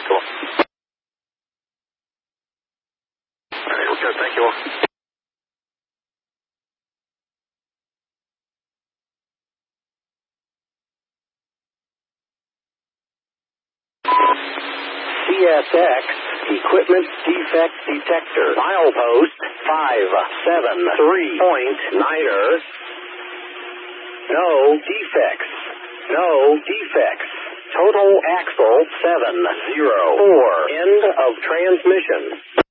cool. All right, we're good. Thank you all. CSX Equipment Defect Detector. Milepost 573.9er. No defects. No defects. Total axle 704. End of transmission.